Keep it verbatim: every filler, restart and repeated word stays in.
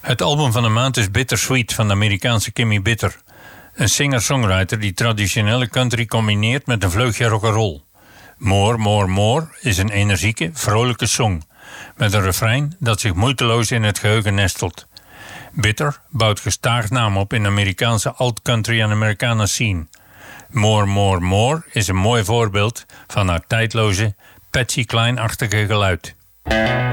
Het album van de maand is Bittersweet van de Amerikaanse Kimmy Bitter. Een singer-songwriter die traditionele country combineert met een vleugje rock'n'roll. More, More, More is een energieke, vrolijke song, met een refrein dat zich moeiteloos in het geheugen nestelt. Bitter bouwt gestaag naam op in de Amerikaanse alt-country en Americana scene. More, More, More is een mooi voorbeeld van haar tijdloze, Patsy Cline-achtige geluid.